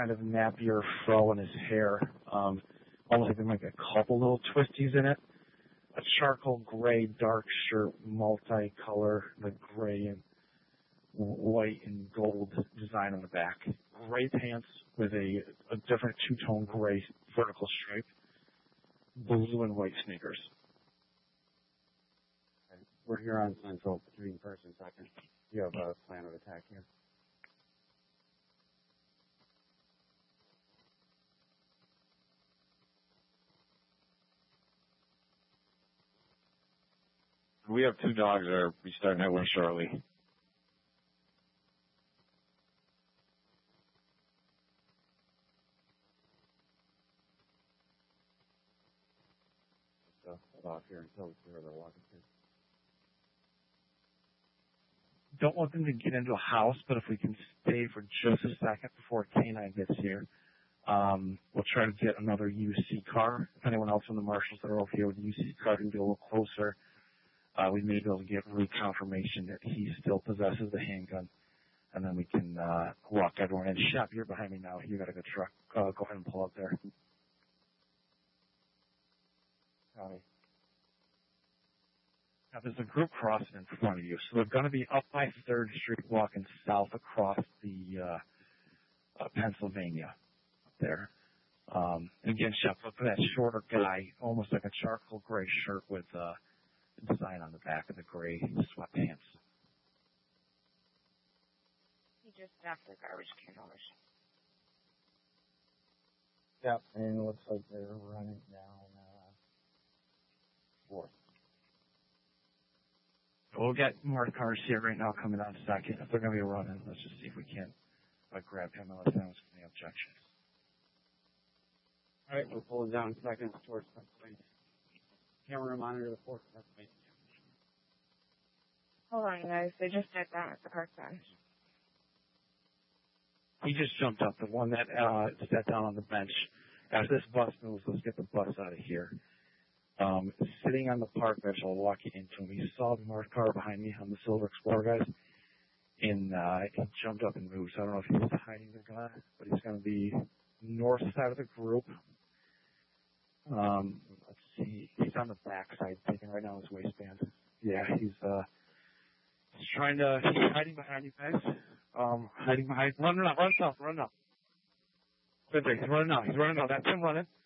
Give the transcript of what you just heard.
kind of nappier fro in his hair. Almost like there might be a couple little twisties in it. A charcoal gray dark shirt, multicolor, the gray and white and gold design on the back. Gray pants with a different two-tone gray vertical stripe. Blue and white sneakers. We're here on Central between first and second. You have a plan of attack here. We have 2 dogs that are restarting that way shortly. Off here until we clear the walking through. Don't want them to get into a house, but if we can stay for just a second before K9 gets here, we'll try to get another UC car. If anyone else from the marshals that are over here with the UC car can get a little closer, we may be able to get reconfirmation that he still possesses the handgun, and then we can walk everyone in. Shep, you're behind me now. You got a good truck. Go ahead and pull up there. Copy. Now, there's a group crossing in front of you, so they're going to be up by 3rd Street walking south across the Pennsylvania up there. Again, Shep, look for that shorter guy, almost like a charcoal gray shirt with the design on the back of the gray sweatpants. He just snapped the garbage can doors. Yep, and it looks like they're running down 4th. We'll get more cars here right now coming on second. If they're going to be running, let's just see if we can't grab him unless anyone's got any objections. All right, we're pulling down second towards Pennsylvania. Camera monitor the 4th Pennsylvania. Hold on, guys. They just sat down at the park bench. He just jumped up. The one that sat down on the bench. As this bus moves, let's get the bus out of here. Sitting on the park bench, I'll walk you into him. He saw the marked car behind me on the Silver Explorer, guys, and he jumped up and moved. So I don't know if he was hiding the gun, but he's going to be north side of the group. Let's see. He's on the back side, taking right now his waistband. Yeah, he's hiding behind you guys. Run south. He's running now. He's running now. That's him running.